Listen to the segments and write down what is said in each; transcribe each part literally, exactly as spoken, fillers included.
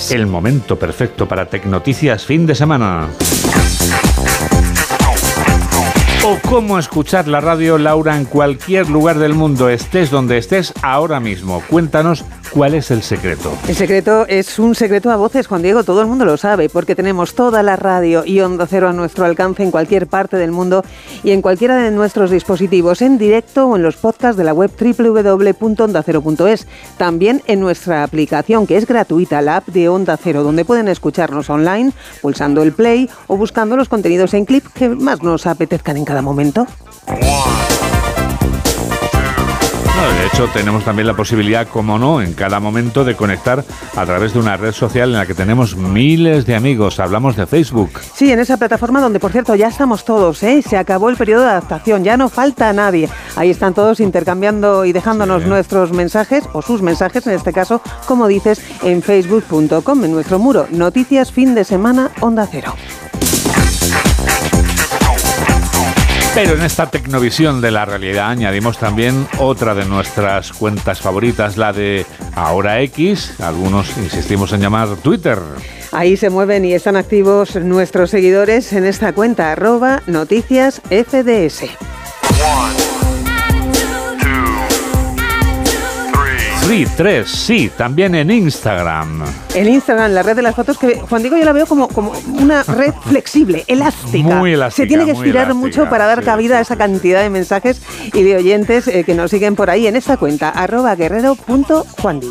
El momento perfecto para Tecnoticias fin de semana. O cómo escuchar la radio, Laura, en cualquier lugar del mundo, estés donde estés ahora mismo. Cuéntanos cuál es el secreto. El secreto es un secreto a voces, Juan Diego, todo el mundo lo sabe, porque tenemos toda la radio y Onda Cero a nuestro alcance en cualquier parte del mundo y en cualquiera de nuestros dispositivos, en directo o en los podcasts de la web doble u doble u doble u punto onda cero punto es. También en nuestra aplicación, que es gratuita, la app de Onda Cero, donde pueden escucharnos online, pulsando el play o buscando los contenidos en clip que más nos apetezcan en cada momento. No, de hecho, tenemos también la posibilidad, como no, en cada momento de conectar a través de una red social en la que tenemos miles de amigos. Hablamos de Facebook. Sí, en esa plataforma donde, por cierto, ya estamos todos, ¿eh? Se acabó el periodo de adaptación, ya no falta nadie. Ahí están todos intercambiando y dejándonos sí. nuestros mensajes, o sus mensajes, en este caso, como dices, en facebook punto com, en nuestro muro. Noticias fin de semana, Onda Cero. Pero en esta tecnovisión de la realidad añadimos también otra de nuestras cuentas favoritas, la de Ahora X, algunos insistimos en llamar Twitter. Ahí se mueven y están activos nuestros seguidores en esta cuenta, arroba noticias F D S. Sí, tres, sí, también en Instagram. El Instagram, la red de las fotos, que Juan Diego yo la veo como, como una red flexible, elástica. Muy elástica. Se tiene que estirar elástica, mucho para dar sí, cabida sí, a esa sí. cantidad de mensajes y de oyentes eh, que nos siguen por ahí en esta cuenta, arroba guerrero punto juandi.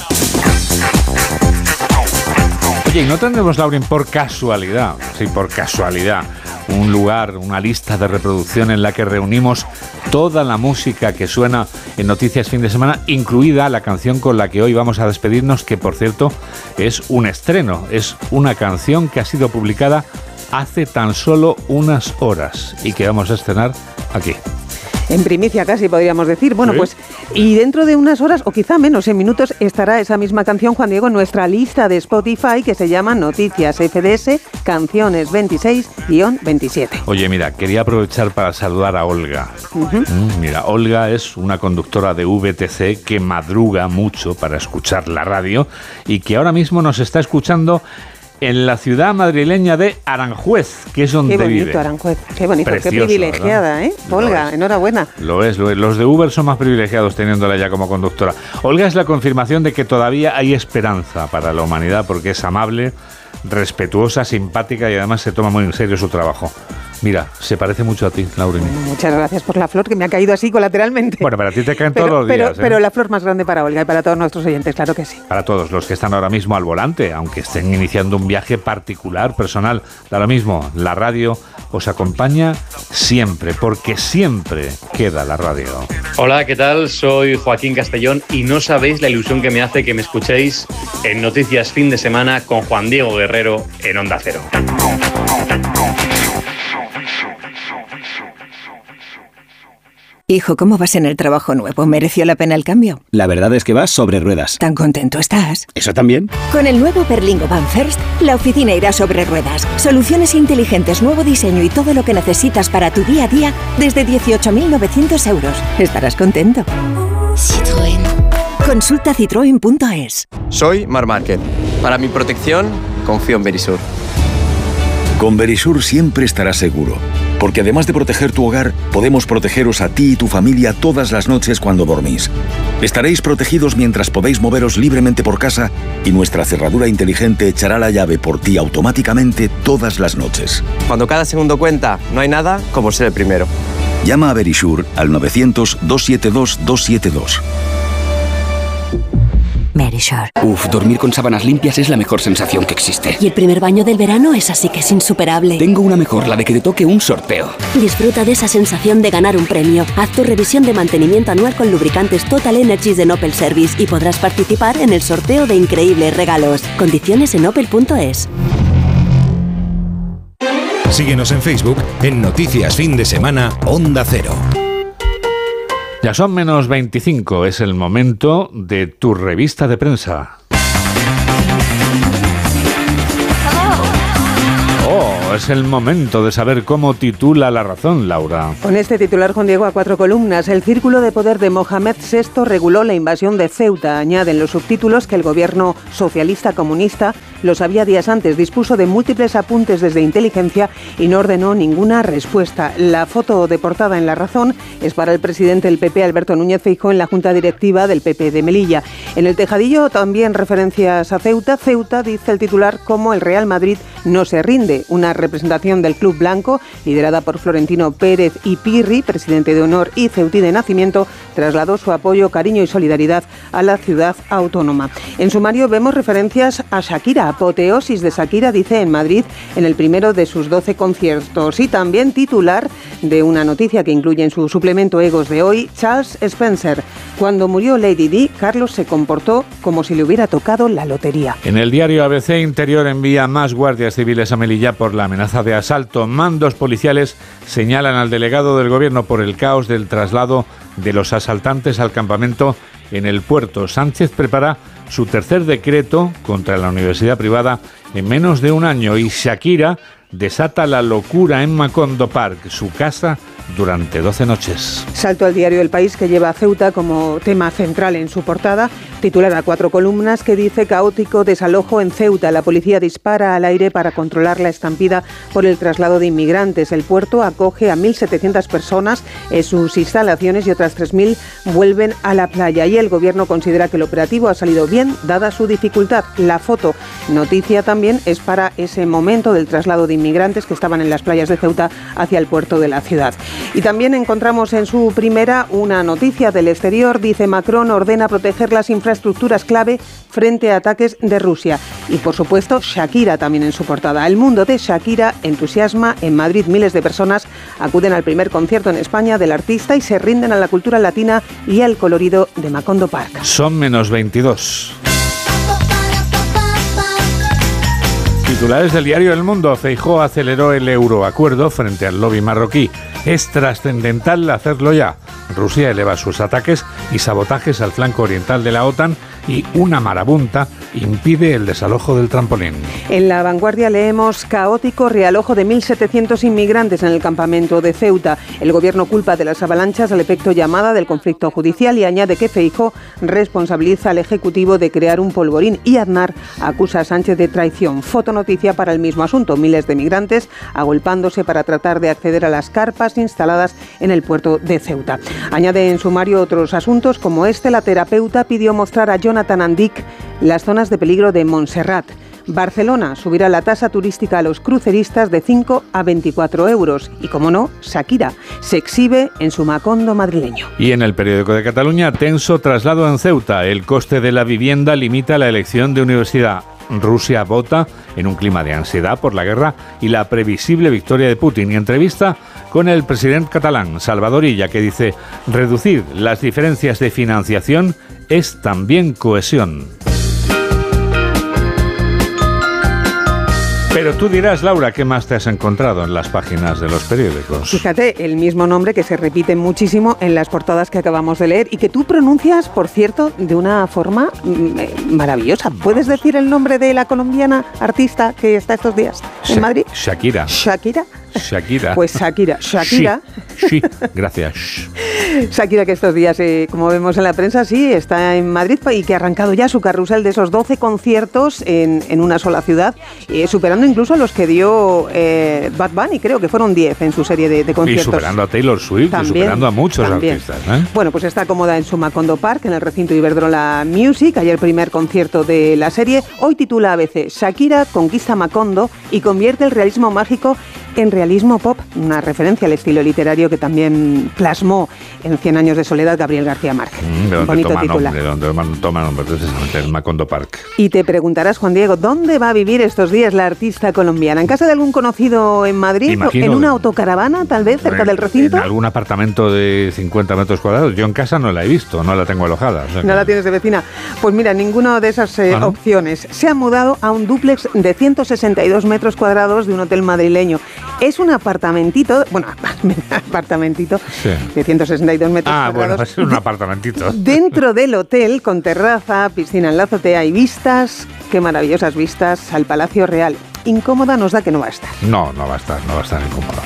Oye, ¿y no tendremos, Lauren, por casualidad, sí, por casualidad, un lugar, una lista de reproducción en la que reunimos toda la música que suena en Noticias Fin de Semana, incluida la canción con la que hoy vamos a despedirnos, que por cierto es un estreno, es una canción que ha sido publicada hace tan solo unas horas y que vamos a estrenar aquí? En primicia casi podríamos decir. Bueno, ¿Sí? pues y dentro de unas horas, o quizá menos, en minutos, estará esa misma canción, Juan Diego, en nuestra lista de Spotify que se llama Noticias F D S, Canciones veintiséis veintisiete. Oye, mira, quería aprovechar para saludar a Olga. Uh-huh. Mm, mira, Olga es una conductora de V T C que madruga mucho para escuchar la radio y que ahora mismo nos está escuchando en la ciudad madrileña de Aranjuez, que es donde vive. Qué bonito, vive. Aranjuez. Qué bonito, Precioso, qué privilegiada, ¿verdad? ¿eh? Olga, enhorabuena. Lo es, lo es. Los de Uber son más privilegiados teniéndola ya como conductora. Olga es la confirmación de que todavía hay esperanza para la humanidad porque es amable, respetuosa, simpática y además se toma muy en serio su trabajo. Mira, se parece mucho a ti, Lauren. Muchas gracias por la flor que me ha caído así colateralmente. Bueno, para ti te caen pero, todos los pero, días. ¿eh? Pero la flor más grande para Olga y para todos nuestros oyentes, claro que sí. Para todos los que están ahora mismo al volante, aunque estén iniciando un viaje particular, personal, da lo mismo. La radio os acompaña siempre, porque siempre queda la radio. Hola, ¿qué tal? Soy Joaquín Castellón y no sabéis la ilusión que me hace que me escuchéis en Noticias Fin de Semana con Juan Diego Guerrero en Onda Cero. Hijo, ¿cómo vas en el trabajo nuevo? ¿Mereció la pena el cambio? La verdad es que vas sobre ruedas. ¿Tan contento estás? ¿Eso también? Con el nuevo Berlingo Van First, la oficina irá sobre ruedas. Soluciones inteligentes, nuevo diseño y todo lo que necesitas para tu día a día desde dieciocho mil novecientos euros. Estarás contento. Citroën. Consulta citroen punto es. Soy Marc Márquez. Para mi protección, confío en Verisur. Con Verisur siempre estarás seguro, porque además de proteger tu hogar, podemos protegeros a ti y tu familia todas las noches cuando dormís. Estaréis protegidos mientras podéis moveros libremente por casa y nuestra cerradura inteligente echará la llave por ti automáticamente todas las noches. Cuando cada segundo cuenta, no hay nada como ser el primero. Llama a Verisur al novecientos, doscientos setenta y dos, doscientos setenta y dos. Verisur. Uf, dormir con sábanas limpias es la mejor sensación que existe. Y el primer baño del verano es así que es insuperable. Tengo una mejor, la de que te toque un sorteo. Disfruta de esa sensación de ganar un premio. Haz tu revisión de mantenimiento anual con lubricantes Total Energies de Opel Service y podrás participar en el sorteo de increíbles regalos. Condiciones en opel punto es. Síguenos en Facebook en Noticias Fin de Semana Onda Cero. Ya son menos veinticinco, es el momento de tu revista de prensa. Oh, es el momento de saber cómo titula La Razón, Laura. Con este titular, Juan Diego, a cuatro columnas. El círculo de poder de Mohamed sexto reguló la invasión de Ceuta. Añaden los subtítulos que el gobierno socialista comunista lo sabía días antes, dispuso de múltiples apuntes desde inteligencia y no ordenó ninguna respuesta. La foto de portada en La Razón es para el presidente del P P, Alberto Núñez Feijóo, en la junta directiva del P P de Melilla. En el tejadillo también referencias a Ceuta. Ceuta, dice el titular, como el Real Madrid no se rinde. Una representación del club blanco, liderada por Florentino Pérez y Pirri, presidente de honor y ceutí de nacimiento, trasladó su apoyo, cariño y solidaridad a la ciudad autónoma. En sumario vemos referencias a Shakira. Apoteosis de Shakira, dice, en Madrid, en el primero de sus doce conciertos. Y también titular de una noticia que incluye en su suplemento Egos de hoy, Charles Spencer. Cuando murió Lady Di, Carlos se comportó como si le hubiera tocado la lotería. En el diario A B C, Interior envía más guardias civiles a Melilla por la amenaza de asalto. Mandos policiales señalan al delegado del gobierno por el caos del traslado de los asaltantes al campamento en el puerto. Sánchez prepara su tercer decreto contra la universidad privada en menos de un año y Shakira desata la locura en Macondo Park, su casa, durante doce noches. Salto al diario El País, que lleva a Ceuta como tema central en su portada, titular a cuatro columnas, que dice: caótico desalojo en Ceuta. La policía dispara al aire para controlar la estampida por el traslado de inmigrantes. El puerto acoge a mil setecientas personas en sus instalaciones y otras tres mil vuelven a la playa. Y el gobierno considera que el operativo ha salido bien, dada su dificultad. La foto noticia también es para ese momento del traslado de inmigrantes que estaban en las playas de Ceuta hacia el puerto de la ciudad. Y también encontramos en su primera una noticia del exterior. Dice: Macron ordena proteger las infraestructuras clave frente a ataques de Rusia. Y por supuesto Shakira también en su portada. El mundo de Shakira entusiasma. En Madrid miles de personas acuden al primer concierto en España del artista y se rinden a la cultura latina y al colorido de Macondo Park. Son menos veintidós. Titulares del diario El Mundo. Feijóo aceleró el euroacuerdo frente al lobby marroquí. Es trascendental hacerlo ya. Rusia eleva sus ataques y sabotajes al flanco oriental de la OTAN y una marabunta impide el desalojo del trampolín. En La Vanguardia leemos: caótico realojo de mil setecientos inmigrantes en el campamento de Ceuta. El gobierno culpa de las avalanchas al efecto llamada del conflicto judicial y añade que Feijóo responsabiliza al Ejecutivo de crear un polvorín y Aznar acusa a Sánchez de traición. Fotonoticia para el mismo asunto: miles de migrantes agolpándose para tratar de acceder a las carpas instaladas en el puerto de Ceuta. Añade en sumario otros asuntos como este: la terapeuta pidió mostrar a Jonathan Andic las zonas de peligro de Montserrat. Barcelona subirá la tasa turística a los cruceristas de cinco a veinticuatro euros. Y, como no, Shakira se exhibe en su Macondo madrileño. Y en el periódico de Cataluña, tenso traslado en Ceuta. El coste de la vivienda limita la elección de universidad. Rusia vota en un clima de ansiedad por la guerra y la previsible victoria de Putin. Y entrevista con el presidente catalán, Salvador Illa, que dice: reducir las diferencias de financiación es también cohesión. Pero tú dirás, Laura, ¿qué más te has encontrado en las páginas de los periódicos? Fíjate, el mismo nombre que se repite muchísimo en las portadas que acabamos de leer y que tú pronuncias, por cierto, de una forma mm, maravillosa. ¿Puedes decir el nombre de la colombiana artista que está estos días en Sha- Madrid? Shakira. Shakira. Shakira. Pues Shakira. Shakira. Sí, sí, gracias. Shakira, que estos días, eh, como vemos en la prensa, sí, está en Madrid y que ha arrancado ya su carrusel de esos doce conciertos en, en una sola ciudad, eh, superando incluso los que dio eh, Bad Bunny, creo que fueron diez en su serie de, de conciertos. Y superando a Taylor Swift, También, y superando a muchos también. artistas, ¿eh? Bueno, pues está cómoda en su Macondo Park, en el recinto Iberdrola Music. Ayer primer concierto de la serie. Hoy titula A B C: Shakira conquista Macondo y convierte el realismo mágico en realismo pop. Una referencia al estilo literario que también plasmó en Cien años de soledad Gabriel García Márquez. Mm, ¿De dónde Bonito toma titular. nombre? ¿De dónde toma nombre? Precisamente el Macondo Park. Y te preguntarás, Juan Diego, ¿dónde va a vivir estos días la artista colombiana? ¿En casa de algún conocido en Madrid? Imagino, ¿En una autocaravana, tal vez, cerca en, del recinto? En algún apartamento de cincuenta metros cuadrados. Yo en casa no la he visto, no la tengo alojada. O sea ¿No que... la tienes de vecina? Pues mira, ninguna de esas eh, ¿Ah, no? opciones. Se ha mudado a un dúplex de ciento sesenta y dos metros cuadrados de un hotel madrileño. Es un apartamentito, bueno, apartamentito Sí. de ciento sesenta y dos metros Ah, cuadrados. bueno, es un apartamentito. Dentro del hotel, con terraza, piscina en la azotea y vistas, qué maravillosas vistas al Palacio Real. incómoda nos da que no va a estar. No, no va a estar, no va a estar incómoda.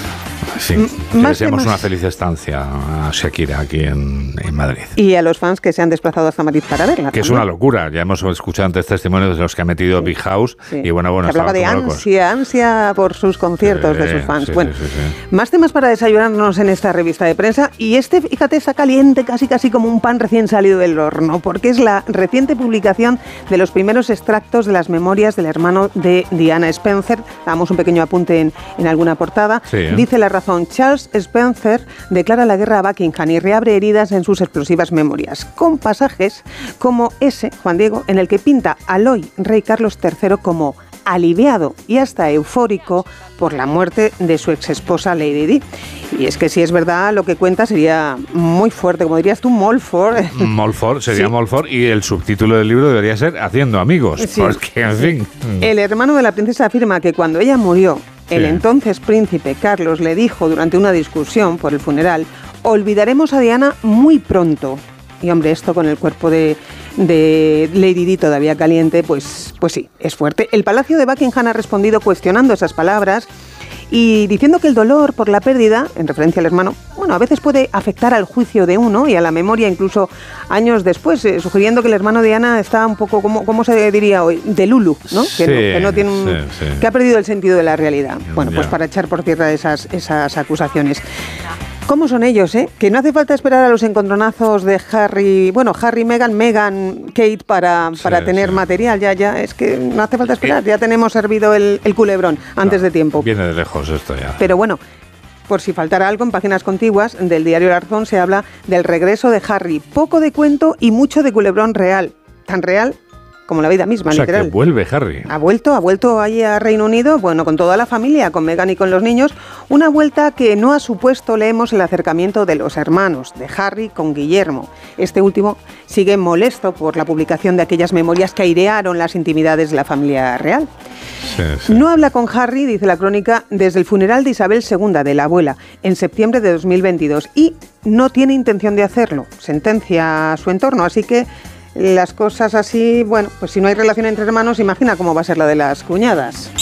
Sí, M- deseamos más... una feliz estancia a Shakira aquí en, en Madrid. Y a los fans que se han desplazado hasta Madrid para verla. Que también. es una locura. Ya hemos escuchado antes testimonios de los que ha metido sí. Big House. Sí. Y bueno, bueno, se hablaba de ansia, ansia por sus conciertos sí, de sus fans. Sí, bueno, sí, sí, sí. Más temas para desayunarnos en esta revista de prensa. Y este, fíjate, está caliente, casi casi como un pan recién salido del horno, porque es la reciente publicación de los primeros extractos de las memorias del hermano de Diana Spencer. Damos un pequeño apunte en, en alguna portada. Sí, ¿eh? Dice La Razón: Charles Spencer declara la guerra a Buckingham y reabre heridas en sus explosivas memorias, con pasajes como ese, Juan Diego, en el que pinta al hoy rey Carlos tercero como aliviado y hasta eufórico por la muerte de su exesposa Lady Di. Y es que si es verdad, lo que cuenta sería muy fuerte, como dirías tú, Molford. Molford, sería sí. Molford, y el subtítulo del libro debería ser Haciendo amigos, sí. porque, en fin... El hermano de la princesa afirma que cuando ella murió, sí. el entonces príncipe Carlos le dijo durante una discusión por el funeral: olvidaremos a Diana muy pronto. Y hombre, esto con el cuerpo de, de Lady Di todavía caliente, pues, pues sí, es fuerte. El Palacio de Buckingham ha respondido cuestionando esas palabras y diciendo que el dolor por la pérdida, en referencia al hermano, bueno, a veces puede afectar al juicio de uno y a la memoria incluso años después, eh, sugiriendo que el hermano de Diana está un poco, como ¿cómo se diría hoy? De Lulu, ¿no? Sí, que, no, que no tiene un, sí, sí. que ha perdido el sentido de la realidad. Bueno, ya. pues para echar por tierra esas, esas acusaciones. ¿Cómo son ellos, eh? Que no hace falta esperar a los encontronazos de Harry, bueno, Harry, Meghan, Meghan, Kate para, para sí, tener sí. material, ya, ya, es que no hace falta esperar, ya tenemos servido el, el culebrón antes no, de tiempo. Viene de lejos esto ya. Pero bueno, por si faltara algo, en páginas contiguas del diario La Razón se habla del regreso de Harry, poco de cuento y mucho de culebrón real, tan real como la vida misma, o sea, literal. Que vuelve Harry. Ha vuelto, ha vuelto allí a Reino Unido, bueno, con toda la familia, con Meghan y con los niños, una vuelta que no ha supuesto, leemos, el acercamiento de los hermanos de Harry con Guillermo. Este último sigue molesto por la publicación de aquellas memorias que airearon las intimidades de la familia real. Sí, sí. No habla con Harry, dice la crónica, desde el funeral de Isabel segunda, de la abuela, en septiembre de dos mil veintidós, y no tiene intención de hacerlo, sentencia su entorno, así que las cosas así, bueno, pues si no hay relación entre hermanos, imagina cómo va a ser la de las cuñadas.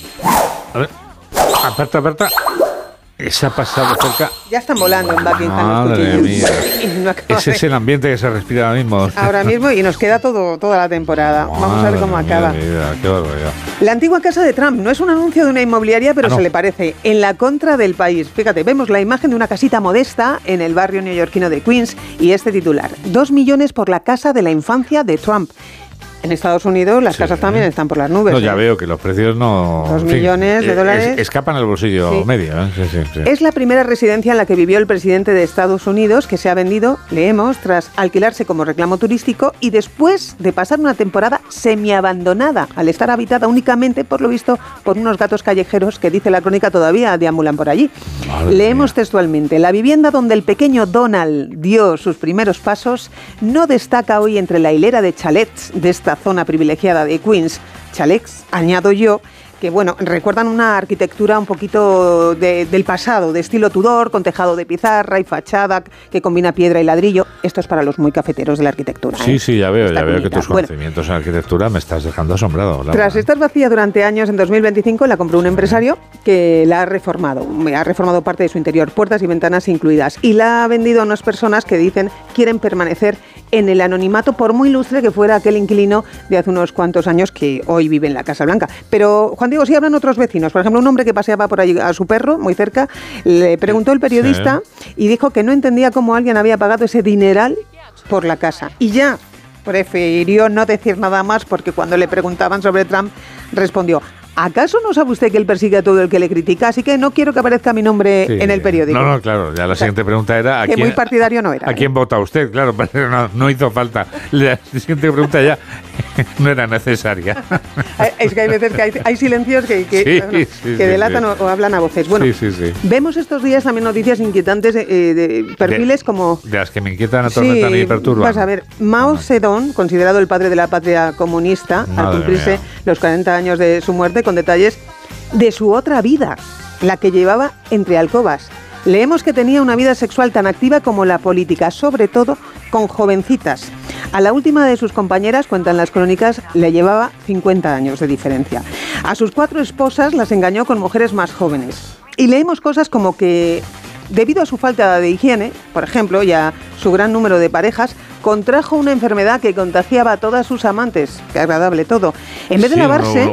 A ver, aparta, aparta. Esa ha pasado cerca. Ya están volando en Buckingham los cuchillos. No Ese de... es el ambiente que se respira ahora mismo. Ahora mismo, y nos queda todo, toda la temporada. Madre Vamos a ver cómo acaba. Vida, qué barbaridad. La antigua casa de Trump no es un anuncio de una inmobiliaria, pero ah, no. se le parece. En la contra del país. Fíjate, vemos la imagen de una casita modesta en el barrio neoyorquino de Queens y este titular: dos millones por la casa de la infancia de Trump. En Estados Unidos las sí, casas también ¿eh? están por las nubes. No, ya ¿eh? veo que los precios no... Dos millones fin, de dólares. Es, escapan al bolsillo sí. medio. ¿eh? Sí, sí, sí. Es la primera residencia en la que vivió el presidente de Estados Unidos, que se ha vendido, leemos, tras alquilarse como reclamo turístico y después de pasar una temporada semiabandonada, al estar habitada únicamente, por lo visto, por unos gatos callejeros que, dice la crónica, todavía deambulan por allí. Madre leemos mía. Textualmente: la vivienda donde el pequeño Donald dio sus primeros pasos no destaca hoy entre la hilera de chalets de esta zona privilegiada de Queens. Chalets, añado yo, que bueno, recuerdan una arquitectura un poquito de, del pasado, de estilo Tudor, con tejado de pizarra y fachada que combina piedra y ladrillo. Esto es para los muy cafeteros de la arquitectura. Sí, ¿eh? sí, ya veo, Esta ya veo cunita. que tus conocimientos bueno, en arquitectura me estás dejando asombrado. Laura. Tras estar vacía durante años, en dos mil veinticinco la compró un empresario que la ha reformado. Ha reformado parte de su interior, puertas y ventanas incluidas, y la ha vendido a unas personas que dicen quieren permanecer en el anonimato, por muy ilustre que fuera aquel inquilino de hace unos cuantos años que hoy vive en la Casa Blanca. Pero, Juan Diego, sí hablan otros vecinos. Por ejemplo, un hombre que paseaba por allí a su perro, muy cerca, le preguntó el periodista sí. y dijo que no entendía cómo alguien había pagado ese dineral por la casa. Y ya prefirió no decir nada más, porque cuando le preguntaban sobre Trump, respondió: ¿acaso no sabe usted que él persigue a todo el que le critica? Así que no quiero que aparezca mi nombre sí. en el periódico. No, no, claro. Ya la o sea, siguiente pregunta era... ¿a que quién, muy partidario no era. ¿A quién ¿eh? vota usted? Claro, pero no, no hizo falta. La siguiente pregunta ya no era necesaria. Es que hay veces que hay, hay silencios que, que, sí, bueno, sí, que sí, delatan sí. O, o hablan a voces. Bueno, sí, sí, sí. vemos estos días también noticias inquietantes eh, de perfiles de, como... De las que me inquietan, atormentan sí, y perturban. Vas a ver, Mao Zedong, considerado el padre de la patria comunista, Madre al cumplirse mía. los cuarenta años de su muerte, con detalles de su otra vida, la que llevaba entre alcobas. Leemos que tenía una vida sexual tan activa como la política, sobre todo con jovencitas. A la última de sus compañeras, cuentan las crónicas, le llevaba cincuenta años de diferencia. A sus cuatro esposas las engañó con mujeres más jóvenes. Y leemos cosas como que, debido a su falta de higiene, por ejemplo, y a su gran número de parejas, contrajo una enfermedad que contagiaba a todas sus amantes. Qué agradable todo. En vez de Sí, lavarse...